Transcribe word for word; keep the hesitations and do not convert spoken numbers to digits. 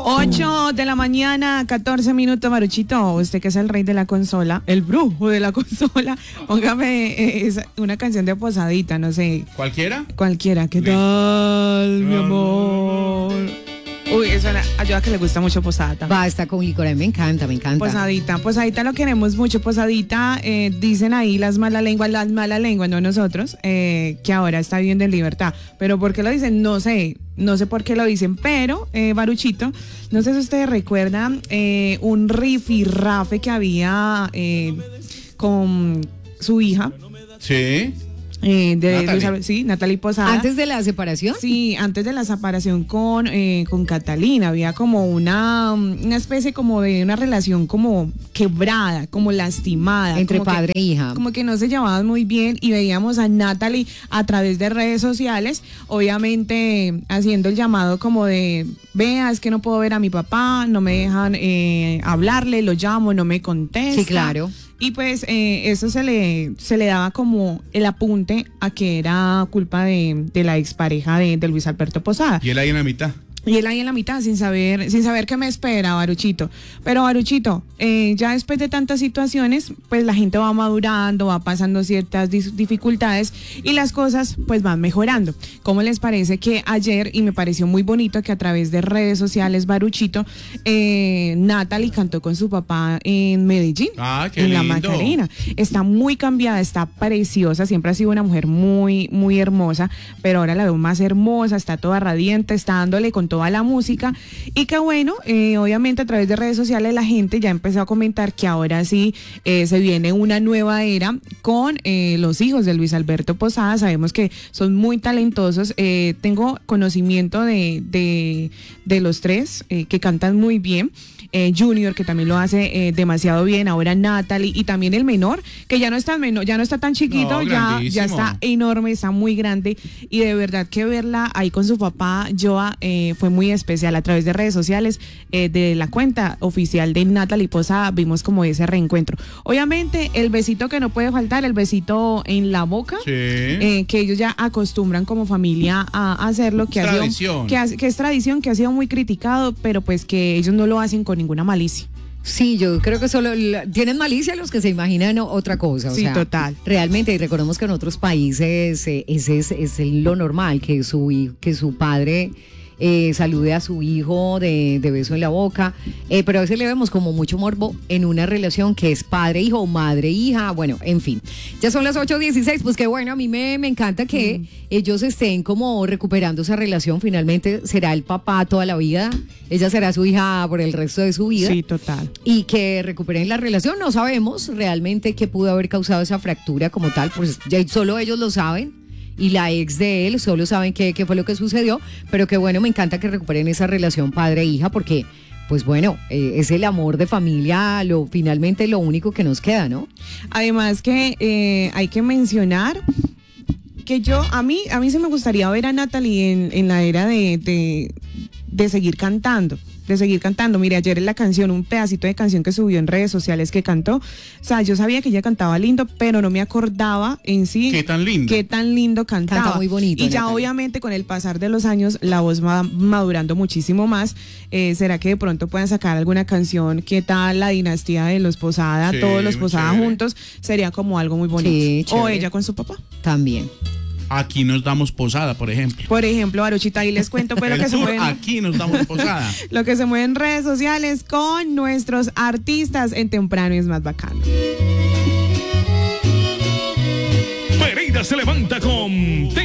ocho de la mañana, catorce minutos, Maruchito. Usted que es el rey de la consola, el brujo de la consola. Póngame eh, esa- una canción de posadita, no sé. ¿Cualquiera? Cualquiera. ¿Qué tal, mi amor? Uy, eso era, ayuda que le gusta mucho posada también. Basta con licor, a mí me encanta, me encanta. Posadita, posadita lo queremos mucho. Posadita, eh, dicen ahí las malas lenguas, las malas lenguas, no nosotros, eh, que ahora está viviendo en libertad. Pero ¿por qué lo dicen? No sé, no sé por qué lo dicen, pero, eh, Baruchito, no sé si ustedes recuerdan eh, un rifirrafe que había eh, con su hija. Sí. Eh, de Natalie. Luis- sí, Natalie Posada. ¿Antes de la separación? Sí, antes de la separación con, eh, con Catalina, había como una, una especie como de una relación como quebrada, como lastimada. Entre como que- padre e hija. Como que no se llevaban muy bien y veíamos a Natalie a través de redes sociales, obviamente haciendo el llamado como de, vea, es que no puedo ver a mi papá, no me dejan eh, hablarle, lo llamo, no me contesta. Sí, claro. Y pues eh, eso se le, se le daba como el apunte a que era culpa de, de la expareja de, de Luis Alberto Posada. Y él ahí en la mitad. Y él ahí en la mitad, sin saber, sin saber qué me espera, Baruchito. Pero Baruchito, eh, ya después de tantas situaciones, pues la gente va madurando, va pasando ciertas dis- dificultades y las cosas pues van mejorando. ¿Cómo les parece que ayer, y me pareció muy bonito que a través de redes sociales, Baruchito, eh, Natalie cantó con su papá en Medellín, Ah, qué en la lindo. Macarena? Está muy cambiada, está preciosa, siempre ha sido una mujer muy, muy hermosa, pero ahora la veo más hermosa, está toda radiante, está dándole con toda la música. Y que bueno, eh, obviamente a través de redes sociales la gente ya empezó a comentar que ahora sí eh, se viene una nueva era con eh, los hijos de Luis Alberto Posada. Sabemos que son muy talentosos. Eh, tengo conocimiento de, de, de los tres eh, que cantan muy bien. Eh, Junior, que también lo hace eh, demasiado bien, ahora Natalie, y también el menor, que ya no está menor, ya no está tan chiquito, No, ya, grandísimo. ya está enorme, está muy grande, y de verdad que verla ahí con su papá, Joa, eh, fue muy especial. A través de redes sociales, eh, de la cuenta oficial de Natalie Posada, vimos como ese reencuentro. Obviamente, el besito que no puede faltar, el besito en la boca, Sí. eh, que ellos ya acostumbran como familia a hacerlo, que, Es ha sido- tradición. que, ha- que es tradición, que ha sido muy criticado, pero pues que ellos no lo hacen con ninguna malicia. Sí, yo creo que solo la- tienen malicia los que se imaginan o- otra cosa. O Sí, sea, total. Realmente, y recordemos que en otros países eh, ese es, es el- lo normal, que su, hi- que su padre eh, salude a su hijo de, de beso en la boca, eh, pero a veces le vemos como mucho morbo en una relación que es padre-hijo o madre-hija, bueno, en fin. Ya son las ocho dieciséis, pues que bueno, a mí me, me encanta que ellos estén como recuperando esa relación, finalmente será el papá toda la vida, ella será su hija por el resto de su vida. Sí, total. Y que recuperen la relación, no sabemos realmente qué pudo haber causado esa fractura como tal, pues ya solo ellos lo saben y la ex de él solo saben qué, qué fue lo que sucedió, pero que bueno, me encanta que recuperen esa relación padre-hija porque, pues bueno, eh, es el amor de familia, lo finalmente lo único que nos queda, ¿no? Además que eh, hay que mencionar que yo, a mí, a mí sí me gustaría ver a Natalie en, en la era de, de, de seguir cantando, de seguir cantando. Mire, ayer en la canción, un pedacito de canción que subió en redes sociales que cantó, o sea, yo sabía que ella cantaba lindo, pero no me acordaba en sí Qué tan lindo. qué tan lindo cantaba. Canta muy bonito, Y ya Natalie. obviamente con el pasar de los años, la voz va madurando muchísimo más. Eh, ¿Será que de pronto puedan sacar alguna canción? ¿Qué tal la dinastía de los Posada? Sí, Todos los muy Posada chévere. juntos, sería como algo muy bonito. Sí, O chévere. ella con su papá. También. Aquí nos damos posada, por ejemplo. Por ejemplo, Baruchita, ahí les cuento pues, lo El que se tour, mueve en- aquí nos damos posada. lo que se mueve en redes sociales con nuestros artistas en Temprano y es más bacano. Pereira se levanta con